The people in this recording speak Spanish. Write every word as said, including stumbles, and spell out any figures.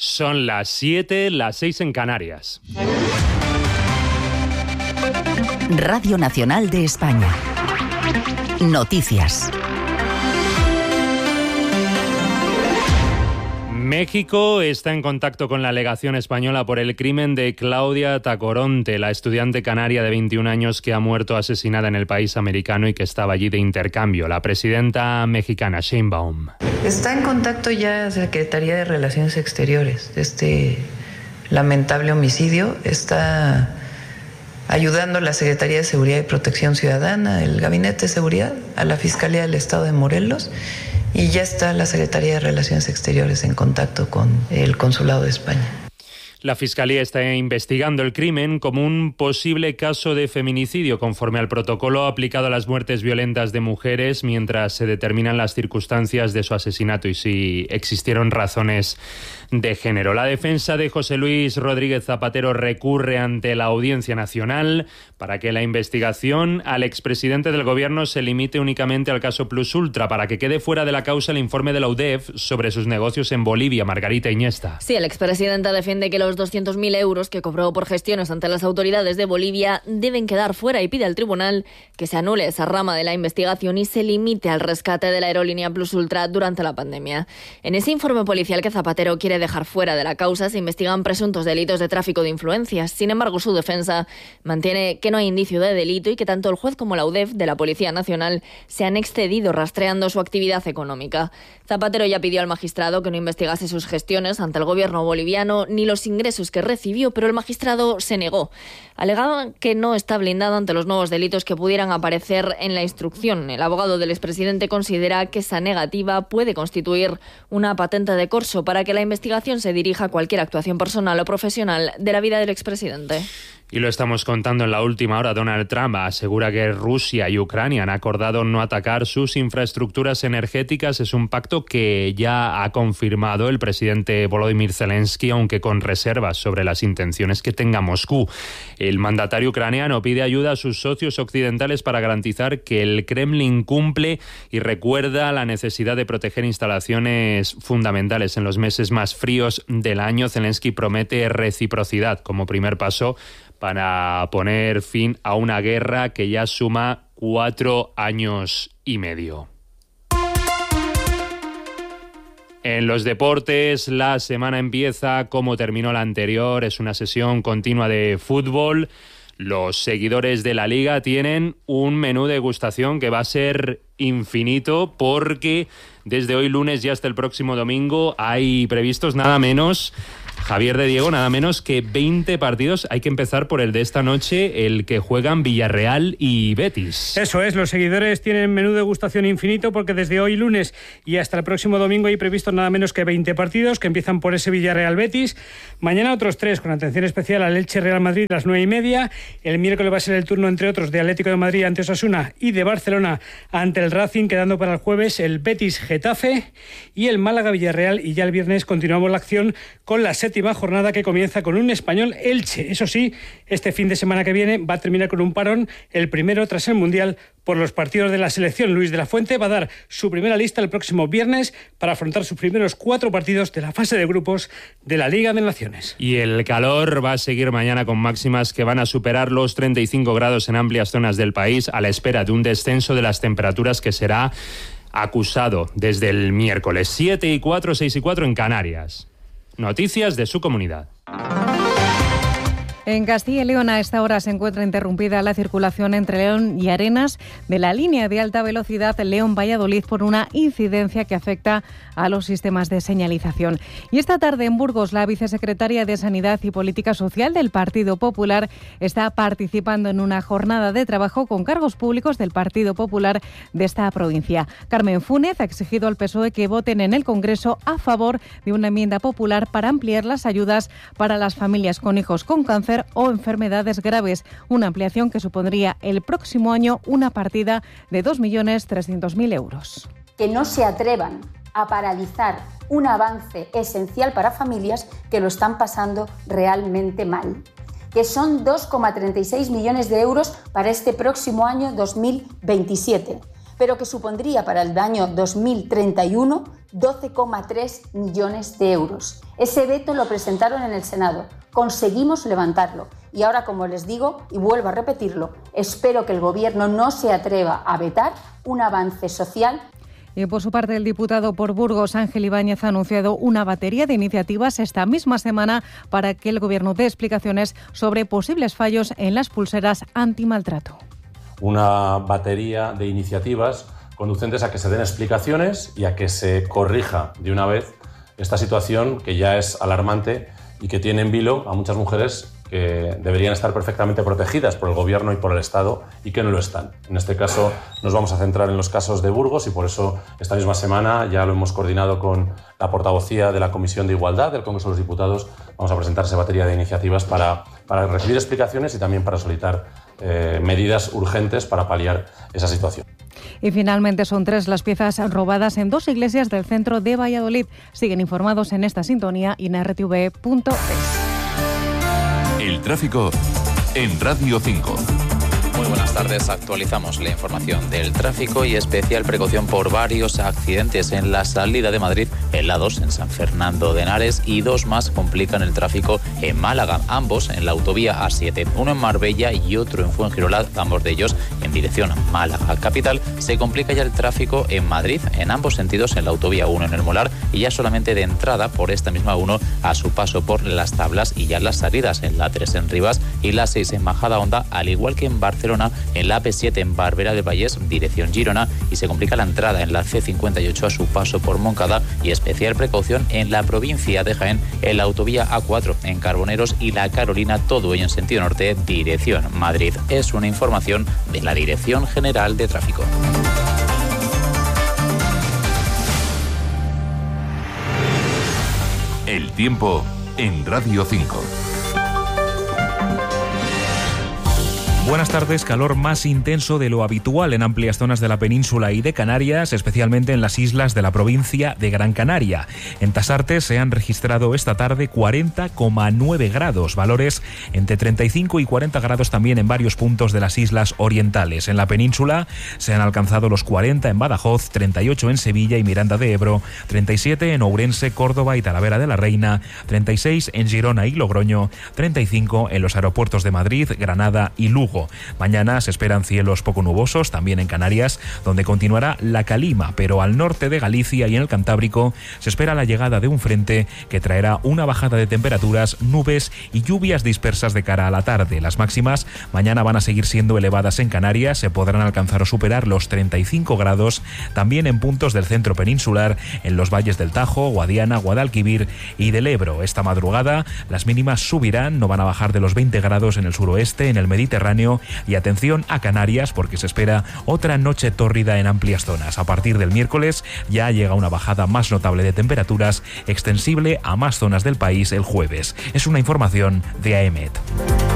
Son las siete, las seis en Canarias. Radio Nacional de España. Noticias. México está en contacto con la legación española por el crimen de Claudia Tacoronte, la estudiante canaria de veintiún años que ha muerto asesinada en el país americano y que estaba allí de intercambio. La presidenta mexicana, Sheinbaum. Está en contacto ya Secretaría de Relaciones Exteriores de este lamentable homicidio. Está ayudando a la Secretaría de Seguridad y Protección Ciudadana, el Gabinete de Seguridad, a la Fiscalía del Estado de Morelos. Y ya está la Secretaría de Relaciones Exteriores en contacto con el Consulado de España. La Fiscalía está investigando el crimen como un posible caso de feminicidio, conforme al protocolo aplicado a las muertes violentas de mujeres, mientras se determinan las circunstancias de su asesinato y si existieron razones de género. La defensa de José Luis Rodríguez Zapatero recurre ante la Audiencia Nacional para que la investigación al expresidente del Gobierno se limite únicamente al caso Plus Ultra, para que quede fuera de la causa el informe de la U D E F sobre sus negocios en Bolivia. Margarita Iniesta. Sí, el expresidente defiende que los doscientos mil euros que cobró por gestiones ante las autoridades de Bolivia deben quedar fuera y pide al tribunal que se anule esa rama de la investigación y se limite al rescate de la aerolínea Plus Ultra durante la pandemia. En ese informe policial que Zapatero quiere dejar fuera de la causa se investigan presuntos delitos de tráfico de influencias. Sin embargo, su defensa mantiene que no hay indicio de delito y que tanto el juez como la U D E F de la Policía Nacional se han excedido rastreando su actividad económica. Zapatero ya pidió al magistrado que no investigase sus gestiones ante el gobierno boliviano ni los ingresos que recibió, pero el magistrado se negó. Alegaba que no está blindado ante los nuevos delitos que pudieran aparecer en la instrucción. El abogado del expresidente considera que esa negativa puede constituir una patente de corso para que la investigación se dirija a cualquier actuación personal o profesional de la vida del expresidente. Y lo estamos contando en la última hora. Donald Trump asegura que Rusia y Ucrania han acordado no atacar sus infraestructuras energéticas. Es un pacto que ya ha confirmado el presidente Volodymyr Zelensky, aunque con reservas sobre las intenciones que tenga Moscú. El mandatario ucraniano pide ayuda a sus socios occidentales para garantizar que el Kremlin cumple y recuerda la necesidad de proteger instalaciones fundamentales en los meses más fríos del año. Zelensky promete reciprocidad como primer paso para poner fin a una guerra que ya suma cuatro años y medio. En los deportes, la semana empieza como terminó la anterior. Es una sesión continua de fútbol. Los seguidores de la Liga tienen un menú de degustación que va a ser infinito, porque desde hoy lunes y hasta el próximo domingo hay previstos nada menos, Javier de Diego, nada menos que veinte partidos. Hay que empezar por el de esta noche, el que juegan Villarreal y Betis. Eso es, los seguidores tienen menú de degustación infinito, porque desde hoy lunes y hasta el próximo domingo hay previstos nada menos que veinte partidos, que empiezan por ese Villarreal Betis. Mañana otros tres, con atención especial al Elche Real Madrid a las nueve y media. El miércoles va a ser el turno, entre otros, de Atlético de Madrid ante Osasuna y de Barcelona ante el Racing, quedando para el jueves el Betis Getafe y el Málaga Villarreal. Y ya el viernes continuamos la acción con la séptima jornada, que comienza con un Español Elche. Eso sí, este fin de semana que viene va a terminar con un parón, el primero tras el Mundial, por los partidos de la selección. Luis de la Fuente va a dar su primera lista el próximo viernes para afrontar sus primeros cuatro partidos de la fase de grupos de la Liga de Naciones. Y el calor va a seguir mañana con máximas que van a superar los treinta y cinco grados en amplias zonas del país, a la espera de un descenso de las temperaturas que será acusado desde el miércoles. siete y cuatro, seis y cuatro en Canarias. Noticias de su comunidad. En Castilla y León a esta hora se encuentra interrumpida la circulación entre León y Arenas de la línea de alta velocidad León-Valladolid por una incidencia que afecta a los sistemas de señalización. Y esta tarde en Burgos, la vicesecretaria de Sanidad y Política Social del Partido Popular está participando en una jornada de trabajo con cargos públicos del Partido Popular de esta provincia. Carmen Fúnez ha exigido al P S O E que voten en el Congreso a favor de una enmienda popular para ampliar las ayudas para las familias con hijos con cáncer o enfermedades graves, una ampliación que supondría el próximo año una partida de dos millones trescientos mil euros. Que no se atrevan a paralizar un avance esencial para familias que lo están pasando realmente mal, que son dos coma treinta y seis millones de euros para este próximo año dos mil veintisiete, pero que supondría para el año dos mil treinta y uno doce coma tres millones de euros. Ese veto lo presentaron en el Senado, conseguimos levantarlo y ahora, como les digo, y vuelvo a repetirlo, espero que el Gobierno no se atreva a vetar un avance social. Y por su parte, el diputado por Burgos, Ángel Ibáñez, ha anunciado una batería de iniciativas esta misma semana para que el Gobierno dé explicaciones sobre posibles fallos en las pulseras antimaltrato. Una batería de iniciativas conducentes a que se den explicaciones y a que se corrija de una vez esta situación que ya es alarmante y que tiene en vilo a muchas mujeres que deberían estar perfectamente protegidas por el Gobierno y por el Estado y que no lo están. En este caso nos vamos a centrar en los casos de Burgos y por eso esta misma semana ya lo hemos coordinado con la portavocía de la Comisión de Igualdad del Congreso de los Diputados. Vamos a presentar esa batería de iniciativas para, para recibir explicaciones y también para solicitar eh, medidas urgentes para paliar esa situación. Y finalmente son tres las piezas robadas en dos iglesias del centro de Valladolid. Siguen informados en esta sintonía y en r t v punto es. El tráfico en Radio cinco. Muy buenas tardes, actualizamos la información del tráfico y especial precaución por varios accidentes en la salida de Madrid, en la dos en San Fernando de Henares y dos más complican el tráfico en Málaga, ambos en la autovía A siete, uno en Marbella y otro en Fuengirola, ambos de ellos en dirección a Málaga capital. Se complica ya el tráfico en Madrid, en ambos sentidos en la autovía uno en el Molar y ya solamente de entrada por esta misma uno a su paso por Las Tablas y ya las salidas en la tres en Rivas y la seis en Majadahonda, al igual que en Barcelona en la A P siete en Barberá del Vallés, dirección Girona, y se complica la entrada en la C cincuenta y ocho a su paso por Moncada y especial precaución en la provincia de Jaén, en la autovía A cuatro en Carboneros y la Carolina, todo ello en sentido norte, dirección Madrid. Es una información de la Dirección General de Tráfico. El tiempo en Radio cinco. Buenas tardes, calor más intenso de lo habitual en amplias zonas de la península y de Canarias, especialmente en las islas de la provincia de Gran Canaria. En Tasarte se han registrado esta tarde cuarenta coma nueve grados, valores entre treinta y cinco y cuarenta grados también en varios puntos de las islas orientales. En la península se han alcanzado los cuarenta en Badajoz, treinta y ocho en Sevilla y Miranda de Ebro, treinta y siete en Ourense, Córdoba y Talavera de la Reina, treinta y seis en Girona y Logroño, treinta y cinco en los aeropuertos de Madrid, Granada y Lugo. Mañana se esperan cielos poco nubosos, también en Canarias, donde continuará la calima, pero al norte de Galicia y en el Cantábrico se espera la llegada de un frente que traerá una bajada de temperaturas, nubes y lluvias dispersas de cara a la tarde. Las máximas mañana van a seguir siendo elevadas en Canarias, se podrán alcanzar o superar los treinta y cinco grados, también en puntos del centro peninsular, en los valles del Tajo, Guadiana, Guadalquivir y del Ebro. Esta madrugada las mínimas subirán, no van a bajar de los veinte grados en el suroeste, en el Mediterráneo. Y atención a Canarias porque se espera otra noche tórrida en amplias zonas. A partir del miércoles ya llega una bajada más notable de temperaturas, extensible a más zonas del país el jueves. Es una información de AEMET.